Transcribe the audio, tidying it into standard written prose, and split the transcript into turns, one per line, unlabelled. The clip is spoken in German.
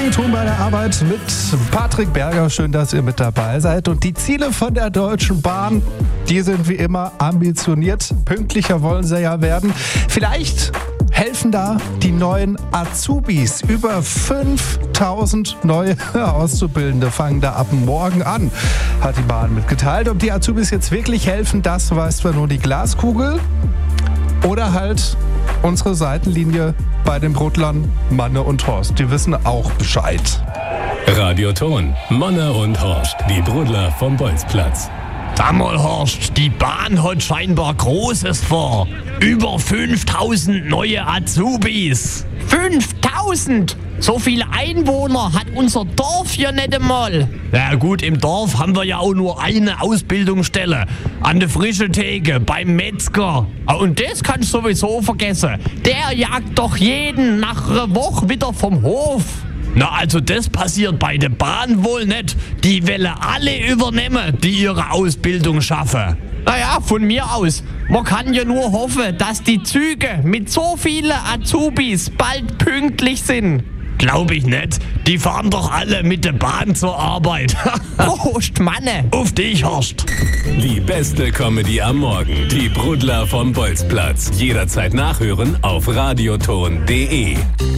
Radioton bei der Arbeit mit Patrick Berger. Schön, dass ihr mit dabei seid. Und die Ziele von der Deutschen Bahn, die sind wie immer ambitioniert. Pünktlicher wollen sie ja werden. Vielleicht helfen da die neuen Azubis. Über 5000 neue Auszubildende fangen da ab morgen an, hat die Bahn mitgeteilt. Ob die Azubis jetzt wirklich helfen, das weiß zwar nur die Glaskugel. Oder halt unsere Seitenlinie bei den Brudlern Manne und Horst. Die wissen auch Bescheid.
Radioton, Manne und Horst, die Brudler vom Bolzplatz.
Sag mal, Horst, die Bahn hat scheinbar Großes vor. Über 5000 neue Azubis. 5000? So viele Einwohner hat unser Dorf hier nicht einmal. Ja gut, im Dorf haben wir ja auch nur eine Ausbildungsstelle. An der frischen Theke, beim Metzger. Und das kannst du sowieso vergessen. Der jagt doch jeden nach einer Woche wieder vom Hof. Na, also das passiert bei der Bahn wohl nicht. Die wollen alle übernehmen, die ihre Ausbildung schaffen. Naja, von mir aus. Man kann ja nur hoffen, dass die Züge mit so vielen Azubis bald pünktlich sind. Glaub ich nicht. Die fahren doch alle mit der Bahn zur Arbeit. Prost, Manne. Auf dich, Horst.
Die beste Comedy am Morgen. Die Brudler vom Bolzplatz. Jederzeit nachhören auf radioton.de.